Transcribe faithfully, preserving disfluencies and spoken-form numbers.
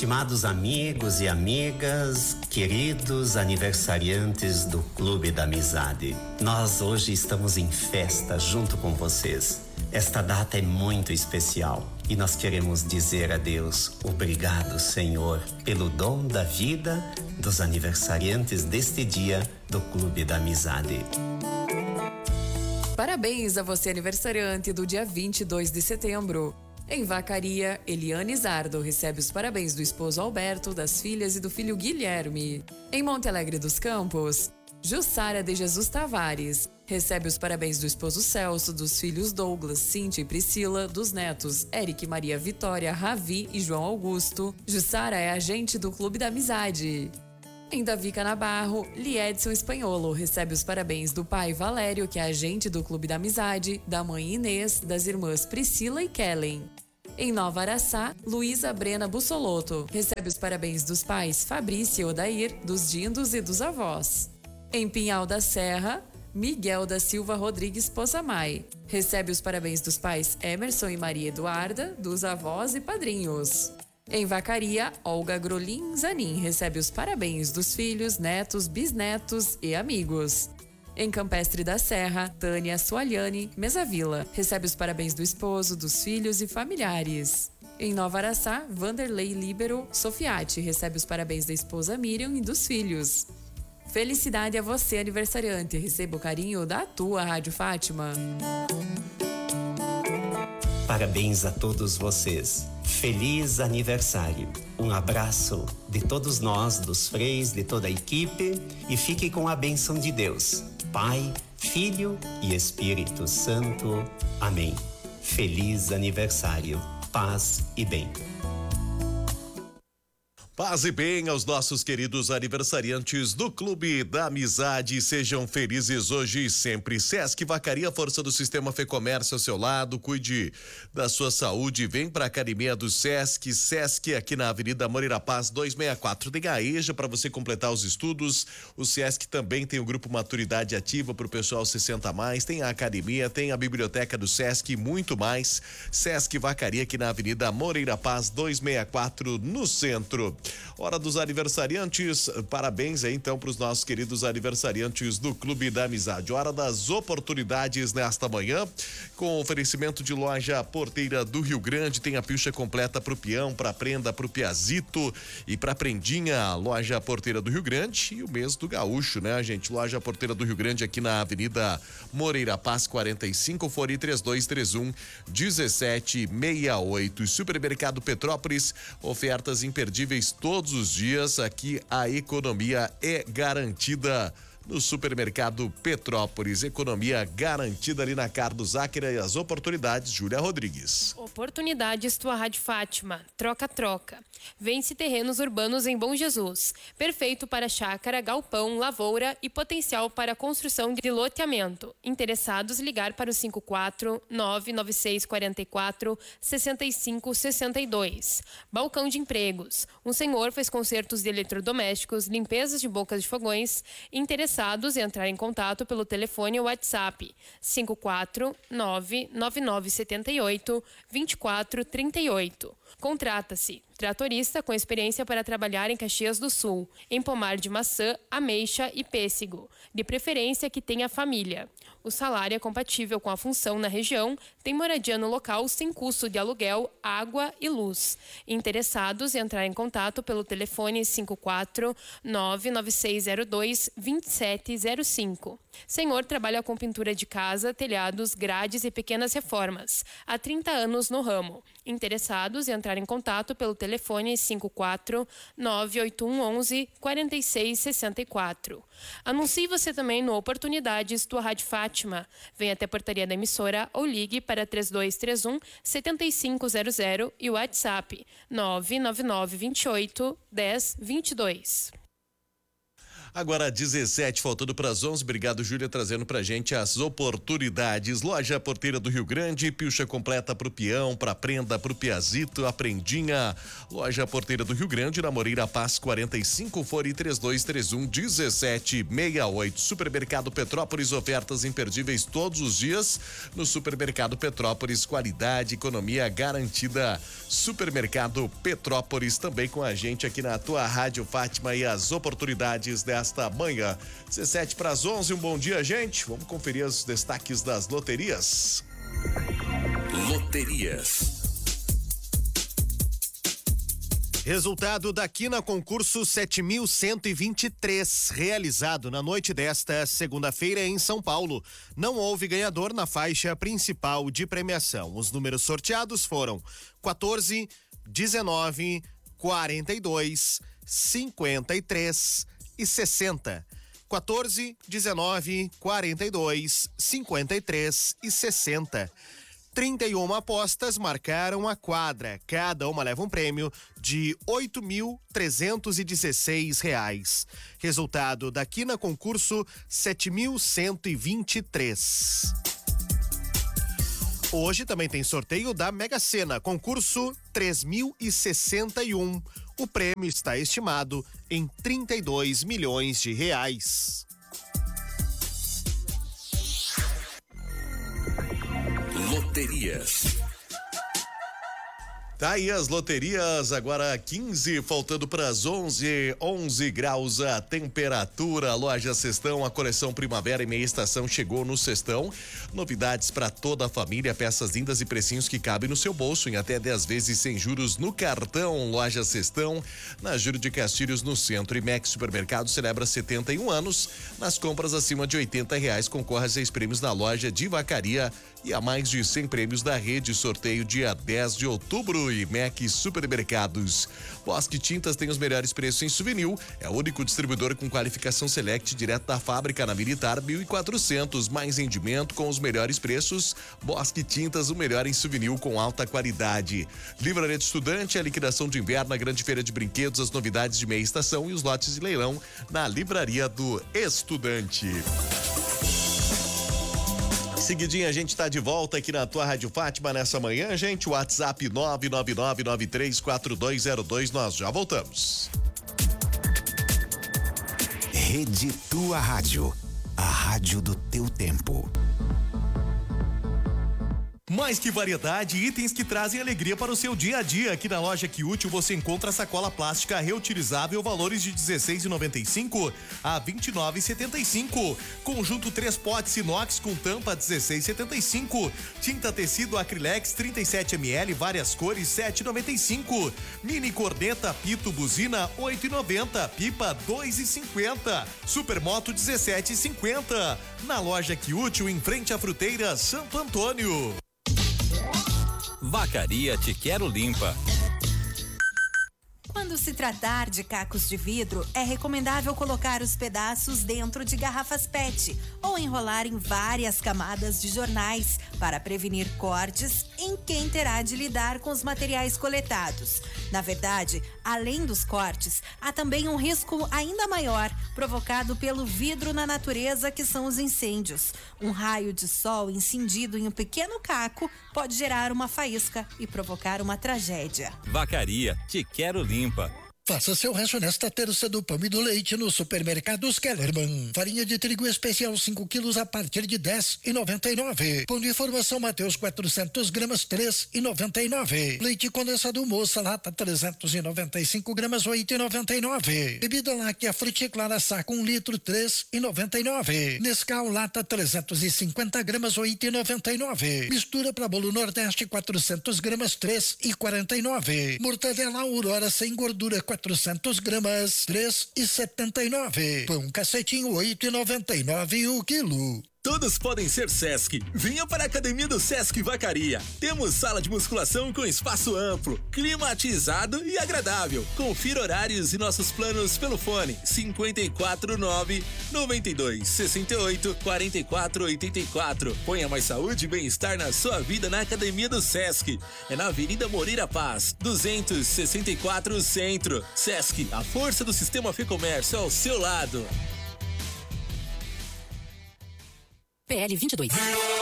Estimados amigos e amigas, queridos aniversariantes do Clube da Amizade, nós hoje estamos em festa junto com vocês. Esta data é muito especial e nós queremos dizer a Deus obrigado, Senhor, pelo dom da vida dos aniversariantes deste dia do Clube da Amizade. Parabéns a você, aniversariante do dia vinte e dois de setembro. Em Vacaria, Eliane Zardo recebe os parabéns do esposo Alberto, das filhas e do filho Guilherme. Em Monte Alegre dos Campos, Jussara de Jesus Tavares recebe os parabéns do esposo Celso, dos filhos Douglas, Cíntia e Priscila, dos netos Eric, Maria Vitória, Ravi e João Augusto. Jussara é agente do Clube da Amizade. Em Davi Canabarro, Liedson Espanholo recebe os parabéns do pai Valério, que é agente do Clube da Amizade, da mãe Inês, das irmãs Priscila e Kellen. Em Nova Araçá, Luísa Brena Bussolotto recebe os parabéns dos pais Fabrício e Odair, dos dindos e dos avós. Em Pinhal da Serra, Miguel da Silva Rodrigues Posamai recebe os parabéns dos pais Emerson e Maria Eduarda, dos avós e padrinhos. Em Vacaria, Olga Grolin Zanin recebe os parabéns dos filhos, netos, bisnetos e amigos. Em Campestre da Serra, Tânia Sualiani Mesavila recebe os parabéns do esposo, dos filhos e familiares. Em Nova Araçá, Vanderlei Libero Sofiati recebe os parabéns da esposa Miriam e dos filhos. Felicidade a você, aniversariante. Receba o carinho da tua Rádio Fátima. Parabéns a todos vocês. Feliz aniversário. Um abraço de todos nós, dos freis, de toda a equipe, e fique com a bênção de Deus, Pai, Filho e Espírito Santo. Amém. Feliz aniversário. Paz e bem. Paz e bem aos nossos queridos aniversariantes do Clube da Amizade. Sejam felizes hoje e sempre. Sesc Vacaria, força do sistema Fê Comércio ao seu lado. Cuide da sua saúde. Vem para a Academia do Sesc. Sesc aqui na Avenida Moreira Paz duzentos e sessenta e quatro. Tem a EJA para você completar os estudos. O Sesc também tem o grupo Maturidade Ativa para o pessoal sessenta a mais. Tem a academia, tem a biblioteca do Sesc e muito mais. Sesc Vacaria aqui na Avenida Moreira Paz duzentos e sessenta e quatro, no centro. Hora dos aniversariantes, parabéns aí então para os nossos queridos aniversariantes do Clube da Amizade. Hora das oportunidades nesta manhã, com oferecimento de loja Porteira do Rio Grande. Tem a pilcha completa pro peão, pra prenda, pro piazito e pra prendinha. Loja Porteira do Rio Grande e o mês do gaúcho, né, gente? Loja Porteira do Rio Grande aqui na Avenida Moreira Paz quarenta e cinco, fone três dois três um, um sete seis oito. Supermercado Petrópolis, ofertas imperdíveis todos os dias. Aqui a economia é garantida no Supermercado Petrópolis. Economia garantida ali na Carlos Áquila. E as oportunidades, Júlia Rodrigues. Oportunidades, tua Rádio Fátima. Troca-troca. Vence terrenos urbanos em Bom Jesus. Perfeito para chácara, galpão, lavoura e potencial para construção de loteamento. Interessados, ligar para o cinco quatro nove nove seis quatro quatro seis cinco seis dois. Balcão de empregos. Um senhor faz consertos de eletrodomésticos, limpezas de bocas de fogões. Interessados, entrar em contato pelo telefone ou WhatsApp cinco quatro nove nove nove sete oito dois quatro três oito. Contrata-se tratorista com experiência para trabalhar em Caxias do Sul, em pomar de maçã, ameixa e pêssego, de preferência que tenha família. O salário é compatível com a função na região, tem moradia no local sem custo de aluguel, água e luz. Interessados, entrar em contato pelo telefone cinco quatro nove nove seis zero dois dois sete zero cinco. Senhor trabalha com pintura de casa, telhados, grades e pequenas reformas. Há trinta anos no ramo. Interessados, entrar em contato pelo telefone cinco quatro nove oito um um um quatro seis seis quatro. Anuncie você também no Oportunidades, tua Rádio Fátima. Venha até a portaria da emissora ou ligue para três dois três um sete cinco zero zero e o WhatsApp nove nove nove dois oito um zero dois dois. Agora dezessete, faltando para as onze. Obrigado, Júlia, trazendo pra gente as oportunidades. Loja Porteira do Rio Grande, pilcha completa pro peão, pra prenda, pro piazito, a prendinha. Loja Porteira do Rio Grande, na Moreira Paz quarenta e cinco, fone três dois três um, um sete seis oito. Supermercado Petrópolis, ofertas imperdíveis todos os dias. No Supermercado Petrópolis, qualidade, economia garantida. Supermercado Petrópolis, também com a gente aqui na tua Rádio Fátima, e as oportunidades dessa esta manhã. dezessete para as onze, um bom dia, gente. Vamos conferir os destaques das loterias. Loterias. Resultado da Quina Concurso sete mil cento e vinte e três, realizado na noite desta segunda-feira em São Paulo. Não houve ganhador na faixa principal de premiação. Os números sorteados foram quatorze, dezenove, quarenta e dois, cinquenta e três e sessenta. quatorze, dezenove, quarenta e dois, cinquenta e três e sessenta. trinta e uma apostas marcaram a quadra. Cada uma leva um prêmio de oito mil trezentos e dezesseis reais. Resultado da Quina Concurso sete mil cento e vinte e três. Hoje também tem sorteio da Mega Sena, concurso três mil e sessenta e um. O prêmio está estimado em trinta e dois milhões de reais. Loterias. Tá aí as loterias, agora quinze, faltando para as onze, onze graus a temperatura. Loja Cestão, a coleção Primavera e Meia Estação chegou no Cestão. Novidades para toda a família, peças lindas e precinhos que cabem no seu bolso em até dez vezes sem juros no cartão. Loja Cestão, na Júlio de Castilhos, no centro. E Max Supermercado celebra setenta e um anos. Nas compras acima de oitenta reais, concorre a seis prêmios na loja de Vacaria e a mais de cem prêmios da rede. Sorteio dia dez de outubro. E Mac Supermercados. Bosque Tintas tem os melhores preços em souvenir. É o único distribuidor com qualificação Select direto da fábrica na Militar mil e quatrocentos. Mais rendimento com os melhores preços. Bosque Tintas, o melhor em souvenir com alta qualidade. Livraria de Estudante, a liquidação de inverno, a grande feira de brinquedos, as novidades de meia estação e os lotes de leilão na Livraria do Estudante. Seguidinho, a gente tá de volta aqui na tua Rádio Fátima nessa manhã, gente. WhatsApp nove nove nove nove três quatro dois zero dois, nós já voltamos. Rede Tua Rádio, a rádio do teu tempo. Mais que variedade, itens que trazem alegria para o seu dia a dia. Aqui na loja Que Útil você encontra sacola plástica reutilizável, valores de dezesseis reais e noventa e cinco a vinte e nove reais e setenta e cinco. Conjunto três potes inox com tampa dezesseis reais e setenta e cinco. Tinta tecido Acrylex trinta e sete mililitros, várias cores sete reais e noventa e cinco. Mini corneta Pito buzina oito reais e noventa. Pipa dois reais e cinquenta. Supermoto dezessete reais e cinquenta. Na loja Que Útil, em frente à fruteira Santo Antônio. Vacaria Te Quero Limpa. Quando se tratar de cacos de vidro, é recomendável colocar os pedaços dentro de garrafas P E T ou enrolar em várias camadas de jornais para prevenir cortes em quem terá de lidar com os materiais coletados. Na verdade, além dos cortes, há também um risco ainda maior provocado pelo vidro na natureza, que são os incêndios. Um raio de sol incendido em um pequeno caco pode gerar uma faísca e provocar uma tragédia. Vacaria Te Quero Limpa. Faça seu rancho nesta terça do pão e do leite no Supermercados Kellerman. Farinha de trigo especial cinco quilos a partir de dez reais e noventa e nove. Pão de formação Mateus quatrocentos gramas três reais e noventa e nove. Leite condensado Moça lata trezentos e noventa e cinco gramas oito reais e noventa e nove. Bebida láctea Fruticlara saco um litro três reais e noventa e nove. Nescau lata trezentos e cinquenta gramas oito reais e noventa e nove. Mistura para bolo Nordeste quatrocentos gramas três reais e quarenta e nove. Mortadela Aurora sem gordura quatrocentos gramas, três reais e setenta e nove. Pão cacetinho, oito reais e noventa e nove o quilo. Todos podem ser Sesc. Venha para a Academia do Sesc Vacaria. Temos sala de musculação com espaço amplo, climatizado e agradável. Confira horários e nossos planos pelo fone cinco quatro nove, nove dois seis oito, quatro quatro oito quatro. Ponha mais saúde e bem-estar na sua vida na Academia do Sesc. É na Avenida Moreira Paz, duzentos e sessenta e quatro Centro. Sesc, a força do sistema Fê Comércio ao seu lado. P L vinte e dois.